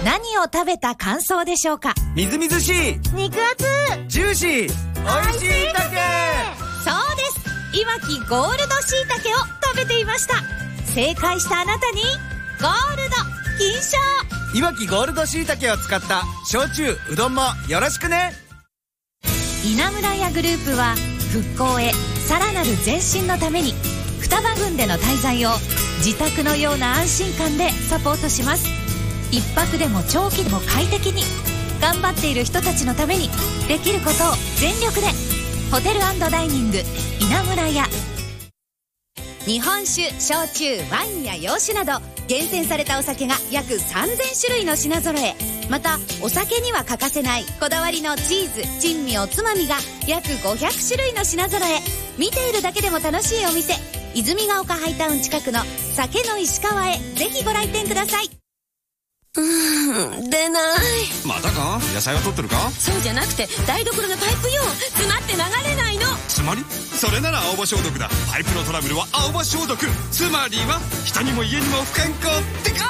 何を食べた感想でしょうか？ みずみずしい、 肉厚、 ジューシー、おいしいたけ。 そうです、いわきゴールドしいたけを食べていました。正解したあなたにゴールド金賞。 いわきゴールドしいたけを使った焼酎うどんもよろしくね。 稲村屋グループは復興へさらなる前進のために双葉郡での滞在を自宅のような安心感でサポートします。一泊でも長期でも快適に頑張っている人たちのためにできることを全力で。ホテル&ダイニング稲村屋。日本酒、焼酎、ワインや洋酒など厳選されたお酒が約3000種類の品揃え。またお酒には欠かせないこだわりのチーズ、珍味、おつまみが約500種類の品揃え。見ているだけでも楽しいお店、泉ヶ丘ハイタウン近くの酒の石川へぜひご来店ください。 出ない。 またか？野菜は取ってるか？ そうじゃなくて台所のパイプよ、詰まって流れないの。 詰まり？それなら青葉消毒だ。パイプのトラブルは青葉消毒。つまりは人にも家にも不健康ってか。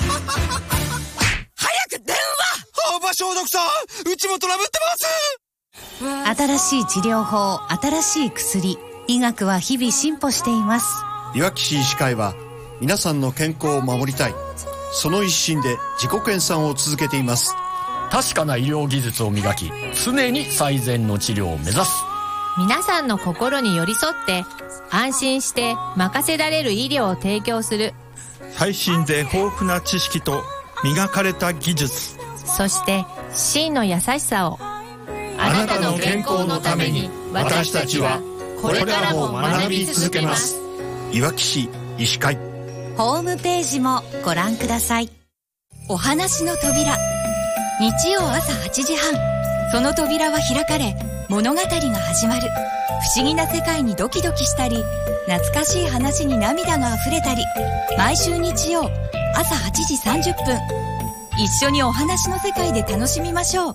早く電話。 青葉消毒さん、うちもトラブってます。新しい治療法、新しい薬、医学は日々進歩しています。 いわき市医師会は皆さんの健康を守りたい、その一心で自己研鑽を続けています。 確かな医療技術を磨き、常に最善の治療を目指す。 皆さんの心に寄り添って安心して任せられる医療を提供する。 最新で豊富な知識と磨かれた技術、 そして真の優しさを。 あなたの健康のために私たちはこれからも学び続けます。 いわき市医師会。 ホームページもご覧ください。 お話の扉、日曜朝8時半、その扉は開かれ物語が始まる。不思議な世界にドキドキしたり、懐かしい話に涙があふれたり、毎週日曜朝8時30分、一緒にお話の世界で楽しみましょう。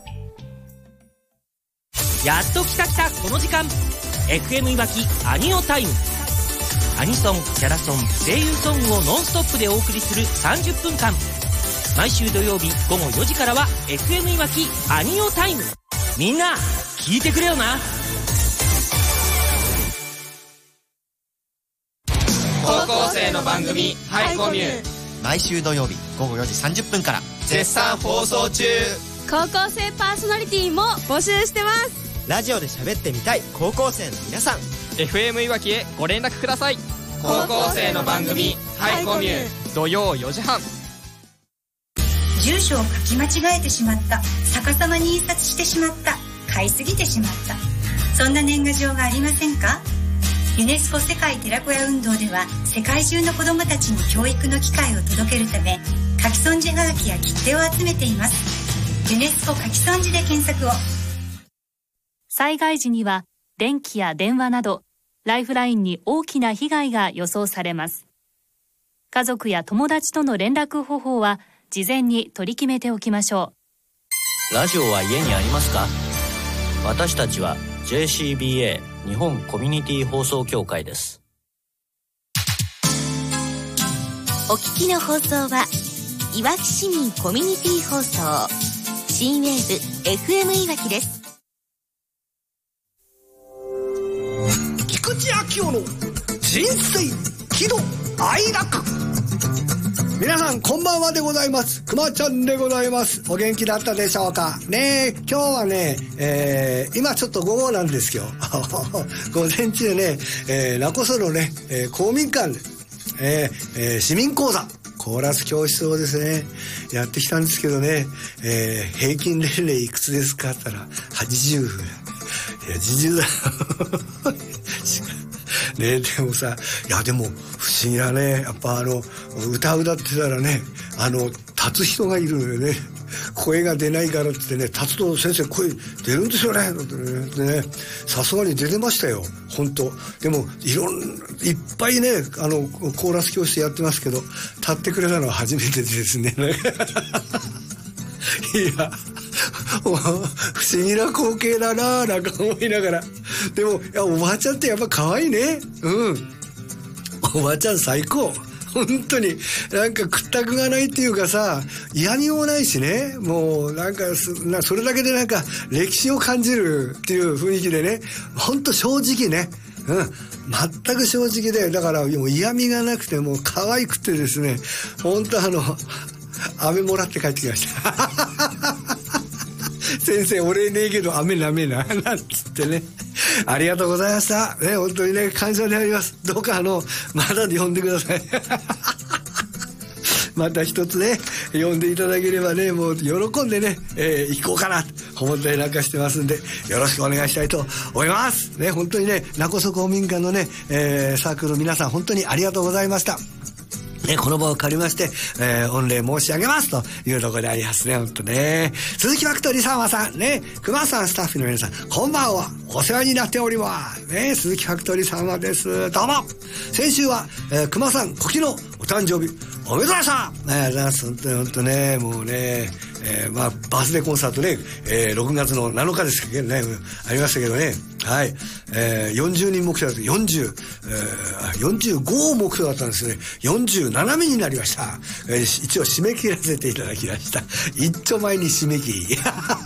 やっと来たこの時間、 FM いわきアニオタイム。アニソン、キャラソン、声優ソングをノンストップでお送りする30分間。毎週土曜日午後4時からは FM いわきアニオタイム。みんな聞いてくれよな。 高校生の番組ハイコミュ、 毎週土曜日午後4時30分から絶賛放送中。 高校生パーソナリティも募集してます。 ラジオで喋ってみたい高校生の皆さん、 FM いわきへご連絡ください。高校生の番組ハイコミュ、土曜4時半。 住所を書き間違えてしまった、逆さまに印刷してしまった、買いすぎてしまった、そんな年賀状がありませんか？ユネスコ世界寺子屋運動では世界中の子どもたちに教育の機会を届けるため、書き損じはがきや切手を集めています。ユネスコ書き損じで検索を。 災害時には電気や電話などライフラインに大きな被害が予想されます。家族や友達との連絡方法は事前に取り決めておきましょう。ラジオは家にありますか？私たちは JCBA 日本コミュニティ放送協会です。 お聞きの放送はいわき市民コミュニティ放送新ウェーブ FM いわきです。 菊池亜希夫の人生喜怒哀楽。皆さんこんばんはでございます。くまちゃんでございます。お元気だったでしょうかね。今日はね、今ちょっと午後なんですよ午前中ね、名古屋のね、公民館で、市民講座コーラス教室をですねやってきたんですけどね、平均年齢いくつですかって言ったら80。いや80だね。でもさ、いやでも不思議なね、やっぱ歌ってたらね、立つ人がいるのよね。声が出ないからってね、立つと先生声出るんですよねってね、さすがに出てましたよ本当。でもいっぱいねコーラス教室やってますけど、立ってくれたのは初めてですねいや不思議な光景だななんか思いながら。でもいやおばあちゃんってやっぱ可愛いね。うん、おばあちゃん最高本当になんか屈託がないっていうかさ、嫌味もないしね、もうなんかそれだけでなんか歴史を感じるっていう雰囲気でね、本当正直ね、全く正直で、だからもう嫌味がなくてもう可愛くてですね、本当飴もらって帰ってきました先生お礼ねえけど飴なめななんつってね、ありがとうございましたね、本当にね感謝であります。どうかまだ呼んでくださいまた一つね呼んでいただければね、もう喜んでね、行こうかなと思ったりなんかしてますんで、よろしくお願いしたいと思いますね。本当にね、名古屋公民館のね、サークルの皆さん本当にありがとうございましたね。この場を借りまして、御礼申し上げますというところでありますね。本当ね、鈴木ファクトリーさんはさんね、熊さんスタッフの皆さんこんばんは、お世話になっておりますね。鈴木ファクトリーさんはです。どうも。先週は、熊さん古希のお誕生日おめでとうございました。ありがとうございます。本当ね、もうね、バースデーコンサートね、6月の7日ですけどね、ありましたけどね、はい、40人目標だと45目標だったんですね。47名になりました。一応締め切らせていただきました。一丁前に締め切り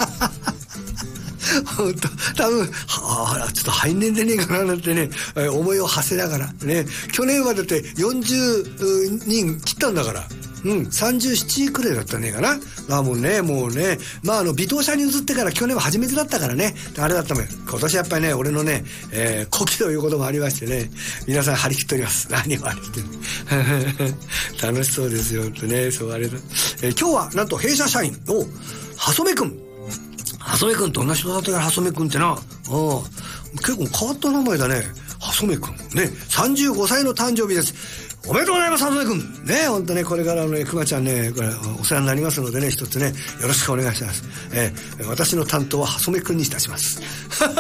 本当多分ちょっと背年でねえかななんてね、思いを馳せながらね、去年はだって40人切ったんだから、37くらいだったねえかな。もうね、微糖車に移ってから去年は初めてだったからね、あれだったもん。今年やっぱりね、俺のね、古希ということもありましてね、皆さん張り切っております。何を張り切ってる楽しそうですよ、ほんとね、そうあれだ。今日はなんと弊社社員の細目くん。細目くんと同じ人だったから、細目くんってな。結構変わった名前だね。細目くん。ね、35歳の誕生日です。おめでとうございます、細目くん。ね、ほんとね、これからね、くまちゃんね、これ、お世話になりますのでね、一つね、よろしくお願いします。私の担当は細目くんにいたします。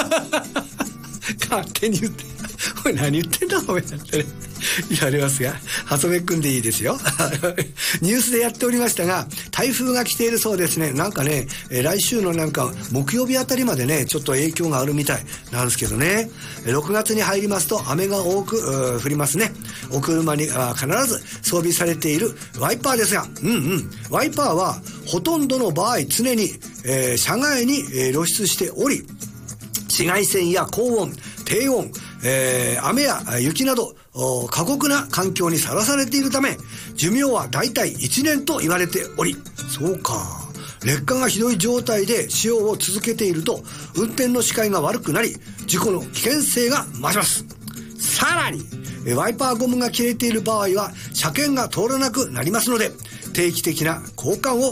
勝手に言って。おい、何言ってんだ、お前だってね。言われますが、細目くんでいいですよ。ニュースでやっておりましたが、台風が来ているそうですね。なんかね、来週のなんか木曜日あたりまでね、ちょっと影響があるみたいなんですけどね。6月に入りますと雨が多く降りますね。お車に必ず装備されているワイパーですが、ワイパーはほとんどの場合常に、車外に露出しており、紫外線や高温、低温、雨や雪など過酷な環境にさらされているため、寿命はだいたい1年と言われており、そうか、劣化がひどい状態で使用を続けていると運転の視界が悪くなり、事故の危険性が増します。さらにワイパーゴムが切れている場合は車検が通らなくなりますので、定期的な交換を